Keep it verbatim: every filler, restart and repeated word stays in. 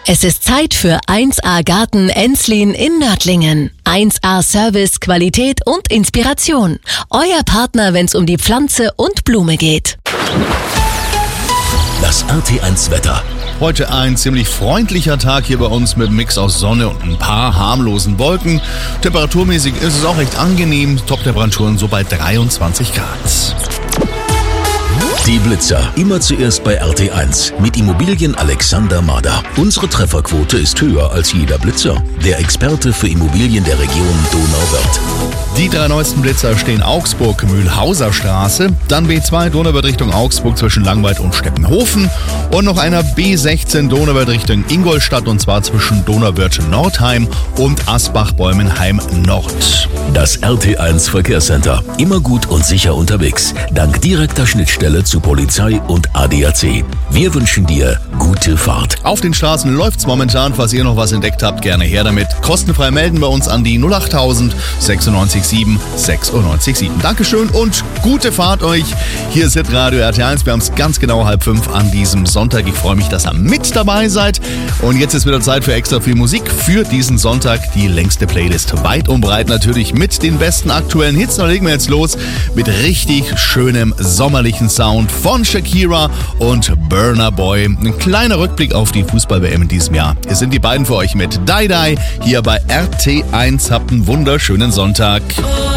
Es ist Zeit für eins A Garten Enslin in Nördlingen. eins A Service, Qualität und Inspiration. Euer Partner, wenn es um die Pflanze und Blume geht. Das R T eins Wetter. Heute ein ziemlich freundlicher Tag hier bei uns mit einem Mix aus Sonne und ein paar harmlosen Wolken. Temperaturmäßig ist es auch recht angenehm. Top-Temperaturen so bei dreiundzwanzig Grad. Die Blitzer. Immer zuerst bei R T eins. Mit Immobilien Alexander Mader. Unsere Trefferquote ist höher als jeder Blitzer. Der Experte für Immobilien der Region Donauwörth. Die drei neuesten Blitzer stehen Augsburg, Mühlhauser Straße, dann B zwei Donauwörth Richtung Augsburg zwischen Langweid und Steppenhofen und noch einer B sechzehn Donauwörth Richtung Ingolstadt und zwar zwischen Donauwörth Nordheim und Asbach-Bäumenheim Nord. Das R T eins Verkehrscenter. Immer gut und sicher unterwegs. Dank direkter Schnittstelle zu Polizei und A D A C. Wir wünschen dir gute Fahrt. Auf den Straßen läuft's momentan. Falls ihr noch was entdeckt habt, gerne her damit. Kostenfrei melden bei uns an die null achttausend sechsundneunzig sieben sechsundneunzig sieben. Dankeschön und gute Fahrt euch. Hier ist Hitradio R T eins. Wir haben es ganz genau halb fünf an diesem Sonntag. Ich freue mich, dass ihr mit dabei seid. Und jetzt ist wieder Zeit für extra viel Musik für diesen Sonntag. Die längste Playlist weit und breit natürlich mit den besten aktuellen Hits. Da legen wir jetzt los mit richtig schönem sommerlichen Sound von Shakira und Burna Boy. Ein kleiner Rückblick auf die Fußball-W M in diesem Jahr. Es sind die beiden für euch mit Die Die hier bei R T eins. Habt einen wunderschönen Sonntag.